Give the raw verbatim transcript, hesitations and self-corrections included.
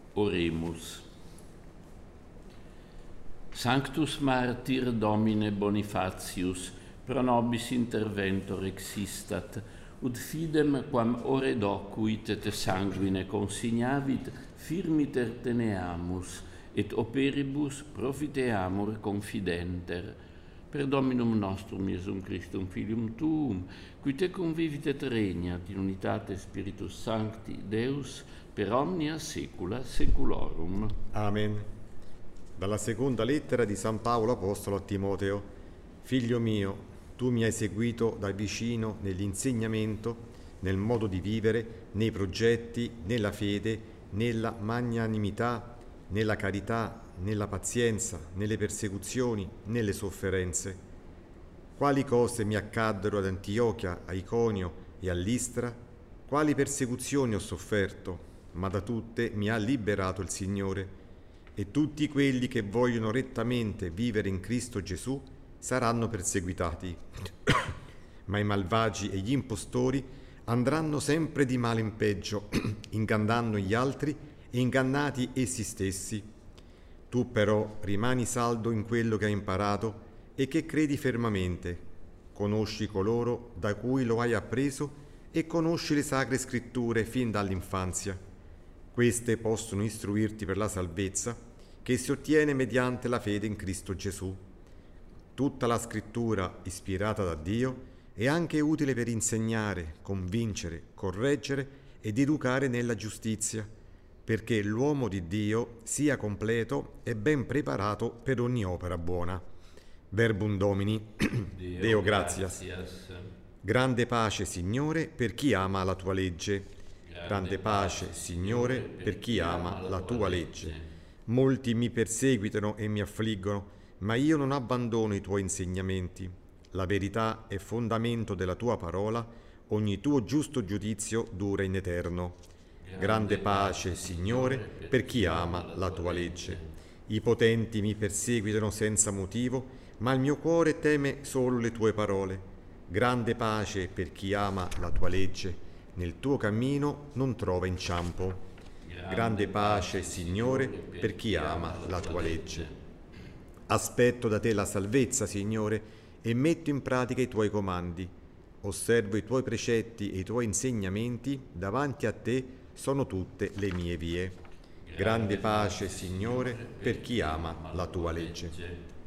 Oremus. Sanctus martyr Domine Bonifatius, pro nobis interventor existat, ut fidem quam ore docuit et sanguine consignavit, firmiter teneamus, et operibus profiteamur confidenter. Per Dominum nostrum Iesum Christum Filium Tuum, qui te convivit et regnat in unitate Spiritus Sancti, Deus, per omnia saecula saeculorum. Amen. Dalla seconda lettera di San Paolo Apostolo a Timoteo. Figlio mio, tu mi hai seguito da vicino nell'insegnamento, nel modo di vivere, nei progetti, nella fede, nella magnanimità, nella carità, nella pazienza, nelle persecuzioni, nelle sofferenze. Quali cose mi accaddero ad Antiochia, a Iconio e a Listra? Quali persecuzioni ho sofferto? Ma da tutte mi ha liberato il Signore. E tutti quelli che vogliono rettamente vivere in Cristo Gesù saranno perseguitati. Ma i malvagi e gli impostori andranno sempre di male in peggio, ingannando gli altri e ingannati essi stessi. Tu però rimani saldo in quello che hai imparato e che credi fermamente. Conosci coloro da cui lo hai appreso e conosci le sacre scritture fin dall'infanzia. Queste possono istruirti per la salvezza che si ottiene mediante la fede in Cristo Gesù. Tutta la scrittura, ispirata da Dio, è anche utile per insegnare, convincere, correggere ed educare nella giustizia, perché l'uomo di Dio sia completo e ben preparato per ogni opera buona. Verbum Domini, Deo, Deo gratias. gratias. Grande pace, Signore, per chi ama la tua legge. Grande pace, Signore, per chi ama la tua legge. Molti mi perseguitano e mi affliggono, ma io non abbandono i tuoi insegnamenti. La verità è fondamento della tua parola, ogni tuo giusto giudizio dura in eterno. Grande pace, Signore, per chi ama la tua legge. I potenti mi perseguitano senza motivo, ma il mio cuore teme solo le tue parole. Grande pace per chi ama la tua legge, nel tuo cammino non trova inciampo. Grande pace, Signore, per chi ama la tua legge. Aspetto da te la salvezza, Signore, e metto in pratica i tuoi comandi. Osservo i tuoi precetti e i tuoi insegnamenti, davanti a te sono tutte le mie vie. Grande pace, Signore, per chi ama la tua legge.